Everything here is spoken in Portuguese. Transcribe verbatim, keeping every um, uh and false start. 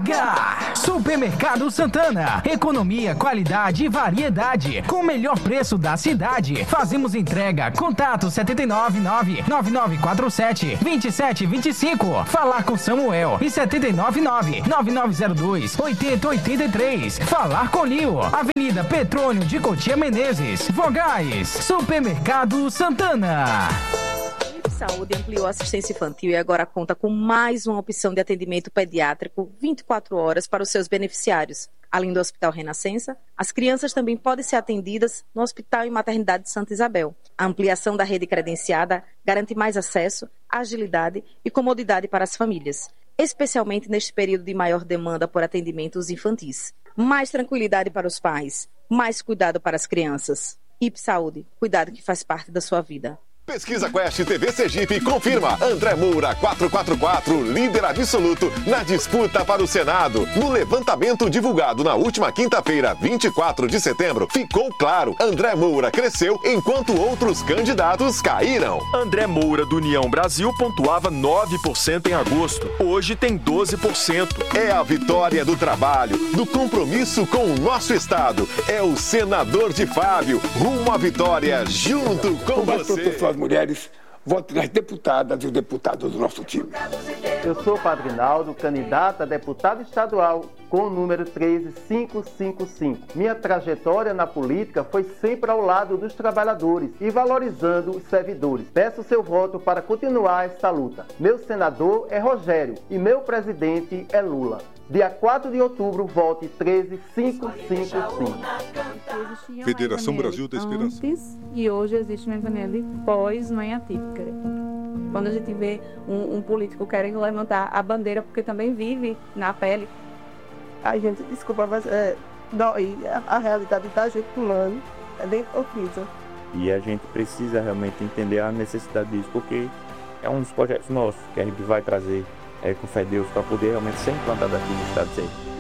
Chega! Supermercado Santana. Economia, qualidade e variedade. Com o melhor preço da cidade. Fazemos entrega. Contato sete nove nove, nove nove quatro sete, dois sete dois cinco. Falar com Samuel. E sete nove nove, nove nove zero dois, oito zero oito três. Falar com Lio. Avenida Petrônio de Cotia Menezes. Vogais. Supermercado Santana. Saúde ampliou a assistência infantil e agora conta com mais uma opção de atendimento pediátrico vinte e quatro horas para os seus beneficiários. Além do Hospital Renascença, as crianças também podem ser atendidas no Hospital e Maternidade de Santa Isabel. A ampliação da rede credenciada garante mais acesso, agilidade e comodidade para as famílias, especialmente neste período de maior demanda por atendimentos infantis. Mais tranquilidade para os pais, mais cuidado para as crianças. I P Saúde, cuidado que faz parte da sua vida. Pesquisa Quest T V Sergipe confirma André Moura quatrocentos e quarenta e quatro, líder absoluto na disputa para o Senado. No levantamento divulgado na última quinta-feira, vinte e quatro de setembro, ficou claro, André Moura cresceu enquanto outros candidatos caíram. André Moura do União Brasil pontuava nove por cento em agosto, hoje tem doze por cento. É a vitória do trabalho, do compromisso com o nosso estado. É o senador de Fábio, rumo à vitória, junto com você. Mulheres, vote nas deputadas e os deputados do nosso time. Eu sou o Padre Naldo, candidato a deputado estadual com o número treze mil quinhentos e cinquenta e cinco. Minha trajetória na política foi sempre ao lado dos trabalhadores e valorizando os servidores. Peço seu voto para continuar esta luta. Meu senador é Rogério e meu presidente é Lula. Dia quatro de outubro, vote treze mil quinhentos e cinquenta e cinco. Federação Brasil da Esperança. Antes e hoje existe uma Evangelho pós-mãe atípica. Quando a gente vê um, um político querendo levantar a bandeira porque também vive na pele. Ai, gente, desculpa, mas é, dói. A realidade da gente pulando é bem ofensiva. E a gente precisa realmente entender a necessidade disso, porque é um dos projetos nossos que a gente vai trazer é, com fé em Deus para poder realmente ser implantado aqui no estado de Sergipe.